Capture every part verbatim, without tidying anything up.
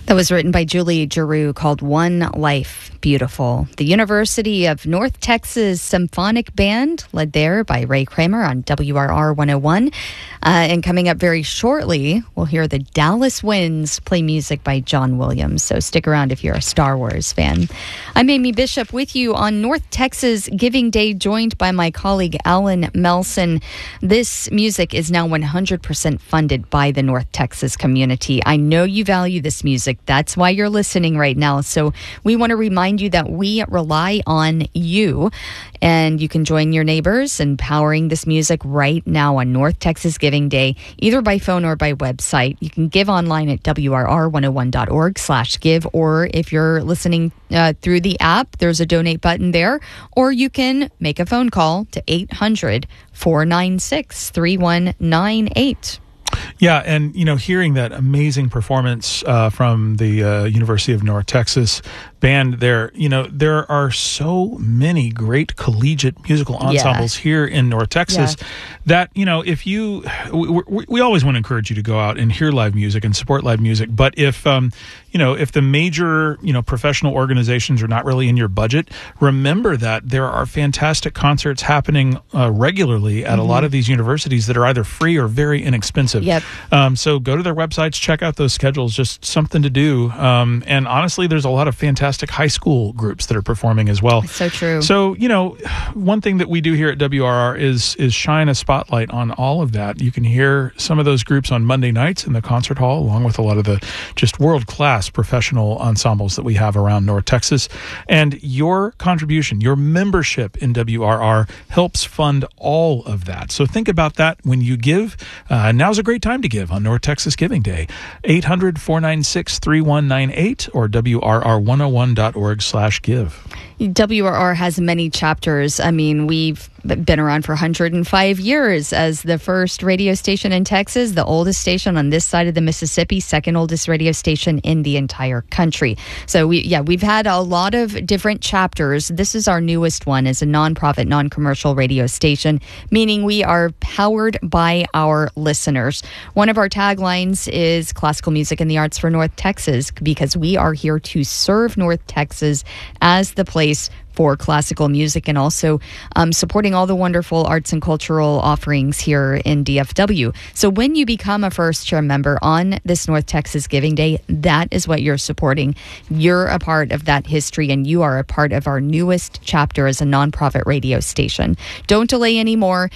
That was written by Julie Giroux, called One Life Beautiful. The University of North Texas Symphonic Band, led there by Ray Kramer on W R R one oh one. Uh, and coming up very shortly, we'll hear the Dallas Winds play music by John Williams. So stick around if you're a Star Wars fan. I'm Amy Bishop with you on North Texas Giving Day, joined by my colleague Alan Melson. This music is now one hundred percent funded by the North Texas community. I know you value this music. That's why you're listening right now. So we want to remind you that we rely on you, and you can join your neighbors in powering this music right now on North Texas Giving Day, either by phone or by website. You can give online at W R R one oh one dot org slash give, or if you're listening uh, through the app, there's a donate button there, or you can make a phone call to eight hundred, four nine six, three one nine eight. Yeah, and, you know, hearing that amazing performance uh, from the uh, University of North Texas band there, you know, there are so many great collegiate musical ensembles yeah. here in North Texas yeah. that, you know, if you, we, we, we always want to encourage you to go out and hear live music and support live music. But if, um, you know, if the major, you know, professional organizations are not really in your budget, remember that there are fantastic concerts happening uh, regularly at mm-hmm. a lot of these universities that are either free or very inexpensive. Yep. Um, so go to their websites, check out those schedules, just something to do. Um, and honestly, there's a lot of fantastic high school groups that are performing as well. So true. So, you know, one thing that we do here at W R R is is shine a spotlight on all of that. You can hear some of those groups on Monday nights in the concert hall, along with a lot of the just world-class professional ensembles that we have around North Texas. And your contribution, your membership in W R R helps fund all of that. So think about that when you give. Uh, now's a great time to give on North Texas Giving Day. eight hundred, four nine six, three one nine eight or W R R one oh one dot org slash give. W R R has many chapters. I mean, we've been around for one hundred five years as the first radio station in Texas, the oldest station on this side of the Mississippi, second oldest radio station in the entire country. So, we yeah, we've had a lot of different chapters. This is our newest one as a nonprofit, non-commercial radio station, meaning we are powered by our listeners. One of our taglines is classical music and the arts for North Texas, because we are here to serve North Texas as the place for classical music, and also um, supporting all the wonderful arts and cultural offerings here in D F W. So when you become a first-year member on this North Texas Giving Day, that is what you're supporting. You're a part of that history, and you are a part of our newest chapter as a nonprofit radio station. Don't delay anymore.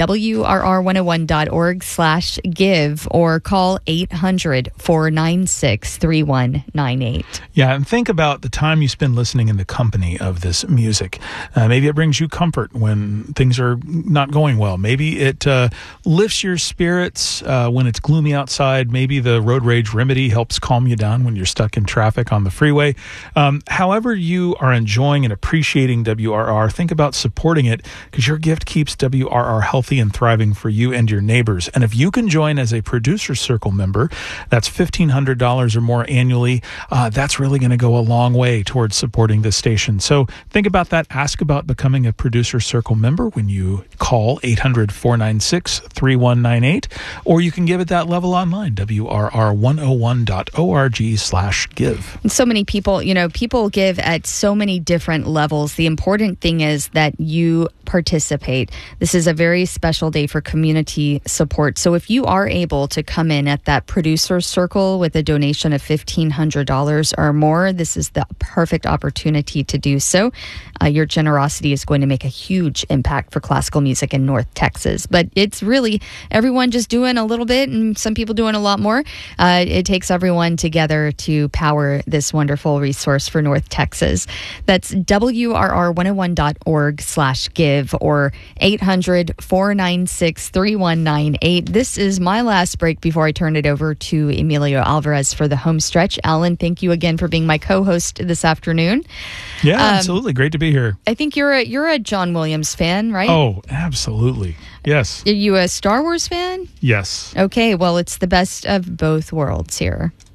W R R one oh one dot org slash give or call eight hundred, four nine six, three one nine eight. Yeah, and think about the time you spend listening in the company of this music. Uh, maybe it brings you comfort when things are not going well. Maybe it uh, lifts your spirits uh, when it's gloomy outside. Maybe the road rage remedy helps calm you down when you're stuck in traffic on the freeway. Um, however you are enjoying and appreciating W R R, think about supporting it, because your gift keeps W R R healthy and thriving for you and your neighbors. And if you can join as a Producer Circle member, that's fifteen hundred dollars or more annually. Uh, that's really going to go a long way towards supporting this station. So think about that. Ask about becoming a Producer Circle member when you call eight hundred, four nine six, three one nine eight, or you can give at that level online, W R R one oh one dot org slash give. And so many people, you know, people give at so many different levels. The important thing is that you participate. This is a very special day for community support. So if you are able to come in at that Producer Circle with a donation of fifteen hundred dollars or more, this is the perfect opportunity to do so. Uh, your generosity is going to make a huge impact for classical music in North Texas. But it's really everyone just doing a little bit, and some people doing a lot more. Uh, it takes everyone together to power this wonderful resource for North Texas. That's W R R one oh one dot org slash give or eight hundred, four nine six, three one nine eight. This is my last break before I turn it over to Emilio Alvarez for the home stretch. Alan, thank you again for being my co-host this afternoon. Yeah, um, absolutely. Great to be here. I think you're a you're a John Williams fan, right? Oh, absolutely. Yes. Are you a Star Wars fan? Yes. Okay, well, it's the best of both worlds here.